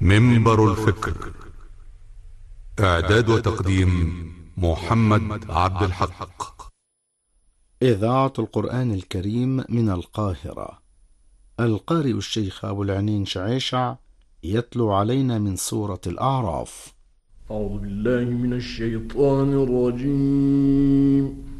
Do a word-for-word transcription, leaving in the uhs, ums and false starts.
منبر الفكر. إعداد وتقديم محمد عبد الحق. إذاعة القرآن الكريم من القاهرة. القارئ الشيخ أبو العنين شعيشع يتلو علينا من سورة الأعراف. أعوذ بالله من الشيطان الرجيم.